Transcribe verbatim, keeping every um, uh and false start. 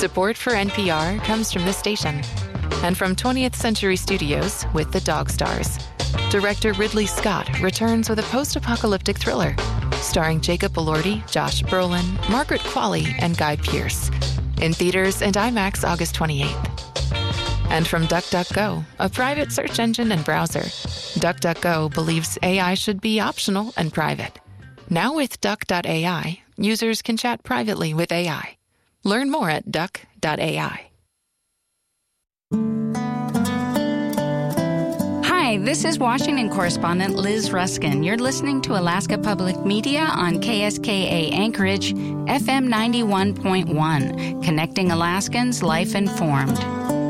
Support for N P R comes from this station and from twentieth Century Studios with The Dog Stars. Director Ridley Scott returns with a post-apocalyptic thriller starring Jacob Elordi, Josh Brolin, Margaret Qualley, and Guy Pearce. In theaters and IMAX August twenty-eighth. And from DuckDuckGo, a private search engine and browser. DuckDuckGo believes A I should be optional and private. Now with Duck dot A I, users can chat privately with A I. Learn more at Duck dot A I. Hi, this is Washington correspondent Liz Ruskin. You're listening to Alaska Public Media on K S K A Anchorage, F M ninety-one point one, connecting Alaskans life informed.